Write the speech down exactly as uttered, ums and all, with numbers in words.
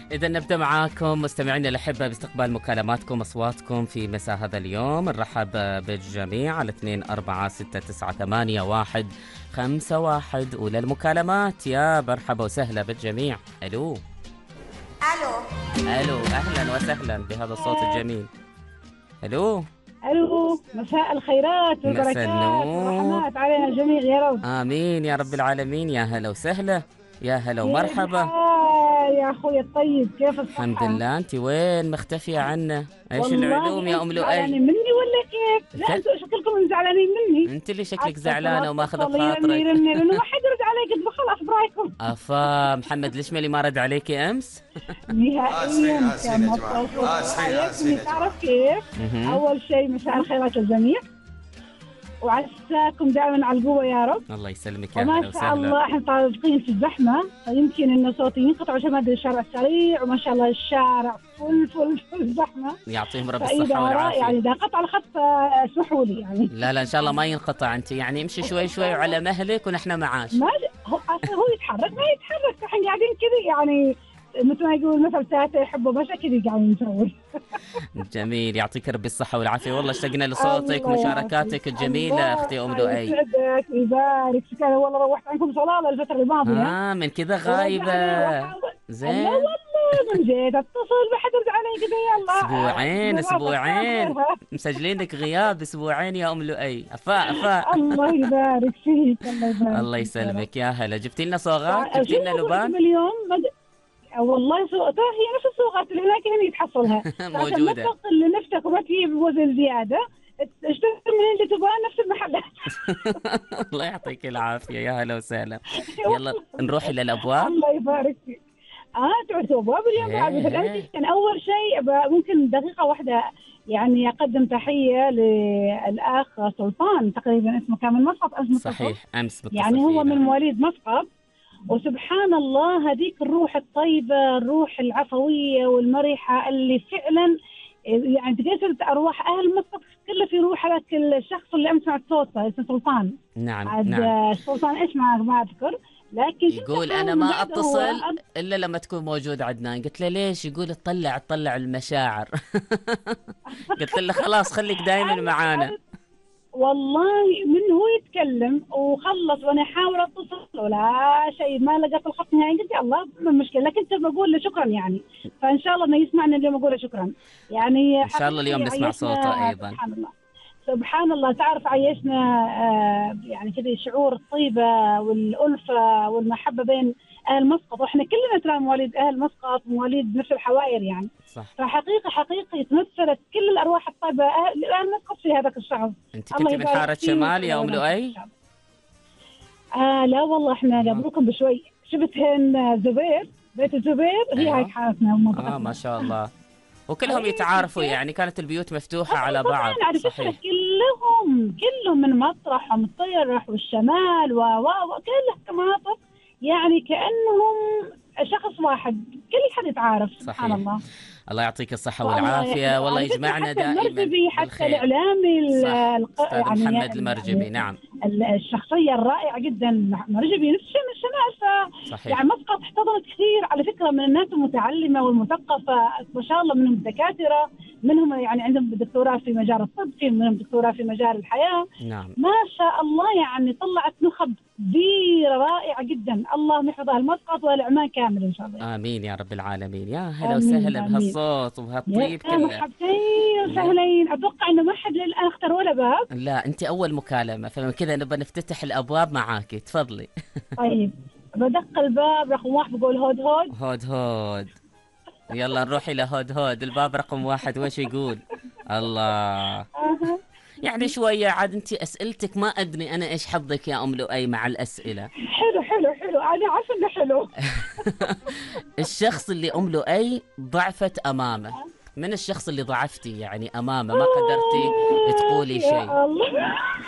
إذا نبدأ معاكم مستمعينا الأحبة باستقبال مكالماتكم أصواتكم في مساء هذا اليوم. نرحب بالجميع على اثنين أربعة ستة تسعة ثمانية واحد خمسة واحد. أولى المكالمات، يا مرحبا وسهلا بالجميع. ألو الو ألو أهلا وسهلا بهذا الصوت الجميل. ألو الو، مساء الخيرات والبركات والرحمات علينا الجميع يا رب. آمين يا رب العالمين. يا هلا وسهلا، يا هلا ومرحبا يا اخوي الطيب، كيف الصحة؟ الحمد لله. انت وين مختفية عنا؟ ايش العلوم يا ام لؤي؟ زعلانين مني ولا كيف؟ لا انتوا شكلكم زعلانين مني. انت اللي شكلك زعلانة وماخذة بخاطرك. لانه ما حد يرد علي، قلت خلاص برايكم. افا محمد ليش مالي ما رد عليكي امس؟ نهائيا كان مصروف. تعرف كيف؟ اول شيء مساء الخيرات للجميع، وعساكم دائما على القوة يا رب. الله يسلمك يا وما شاء الله احنا طالقين في الزحمة، فيمكن انه صوتي ينقطع عشان ما ادري الشارع سريع، وما شاء الله الشارع فل فل فل زحمة. يعطيهم رب الصحة والعافية. يعني اذا قطع الخط اسمحوا لي يعني. لا لا ان شاء الله ما ينقطع، انت يعني امشي شوي شوي وعلى مهلك ونحن معاش. ما هو هو يتحرك ما يتحرك، احنا قاعدين كذا يعني مثل ما يقول مثل ساعته يحبوا باشا كذا قاعدين نسوي. جميل، يعطيك ربي الصحة والعافية. والله اشتقنا لصوتك ومشاركاتك الجميلة اختي ام لؤي. يسعدك ويبارك فيك. والله روحت عنكم صلاة الفترة الماضية. اه من كذا غايبة. زين والله من جيت اتصل ما حد يرد علي كذا. يلا اسبوعين اسبوعين مسجلينك غياب اسبوعين يا ام لؤي. افاء افاء الله يبارك فيك. الله يبارك الله يسلمك. يا هلا، جبتي لنا صاغات؟ جبتي لنا لبان؟ اليوم مد... والله سو... هي نفس الصوغات اللي هناك هنا يتحصلها موجودة. عشان اللي نفتك وما تجيب وزن زيادة، اشتري من اللي تبغاه نفس المحلات. الله يعطيك العافية. يا هلا وسهلا. يلا نروح إلى الأبواب. الله يبارك فيك. اه تعرفوا أبواب اليوم بعد مثلا. كان أول شيء ممكن دقيقة واحدة يعني أقدم تحية للأخ سلطان، تقريبا اسمه كامل مسقط أمس. صحيح أمس بتصل يعني هو فينا. من مواليد مسقط، وسبحان الله هذيك الروح الطيبة، الروح العفوية والمرحة اللي فعلا يعني تجسد أرواح أهل مسقط كله في روح هذاك الشخص اللي أمس سمعت صوته اسمه سلطان. نعم نعم. سلطان إيش ما أذكر، لكن يقول أنا ما أتصل إلا لما تكون موجود عدنان. قلت له ليش؟ يقول تطلع تطلع المشاعر. قلت له خلاص خليك دايما معانا. والله من هو يتكلم وخلص وانا احاول اتصل ولا شيء، ما لقيت الخط نهائي. قلت يا الله ما المشكله، لكن كنت بقول له شكرا يعني، فان شاء الله ما يسمعنا اليوم اقول له شكرا يعني. ان شاء الله اليوم نسمع صوته ايضا. سبحان الله سبحان الله. تعرف عيشنا آه يعني كذا شعور الطيبه والالفه والمحبه بين اهل مسقط، واحنا كلنا ترى مواليد اهل مسقط، مواليد نفس الحوائر يعني. صح. فحقيقه حقيقه تمثلت كل الارواح الطيبه اهل, أهل مسقط في هذاك الشعب. انت كنت من حاره شمال يا ام لؤي؟ آه لا والله احنا قبلكم بشوي. شبتهن زبير، بيت الزبير. هي أيوة. هاي حارتنا. اه ما شاء الله. وكلهم يتعارفوا يعني، كانت البيوت مفتوحة على بعض. صحيح. كلهم كلهم من مطرح ومطيرح والشمال و و كلها مناطق يعني كأنهم شخص واحد، كل حد يتعارف. سبحان الله. الله يعطيك الصحة والعافية. والله يجمعنا دائما المرجبي حتى الإعلامي يعني محمد المرجبي. نعم الشخصية الرائعة جدا مرجبي، نفس الشيء من الشمال. ف يعني مسقط احتضنت كثير على فكرة من الناس المتعلمة والمثقفة ما شاء الله، منهم دكاترة، منهم يعني عندهم دكتوراه في مجال الطب، في منهم دكتوراه في مجال الحياة. نعم ما شاء الله يعني طلعت نخب كبيرة رائعة جدا. الله يحفظها المسقط والعمان كامل إن شاء الله. آمين يا رب العالمين. يا هلا وسهلا بهالصوت وبهالطيب كله. مرحبتين وسهلين. أتوقع إنه ما حد للآن اختار ولا باب. لا أنت أول مكالمة، فمن كذا نبغى نفتتح الأبواب معاكي. تفضلي. طيب بدق الباب رقم واحد بقول هود هود هود هود. يلا نروح إلى هود هود. الباب رقم واحد وش يقول؟ الله. يعني شوية عاد أنت أسئلتك ما أدري أنا إيش حظك يا أم لؤي مع الأسئلة. حلو حلو حلو، أنا عارفة إنه حلو. الشخص اللي أم لؤي ضعفت أمامه، من الشخص اللي ضعفتي يعني أمامه ما قدرتي تقولي شيء؟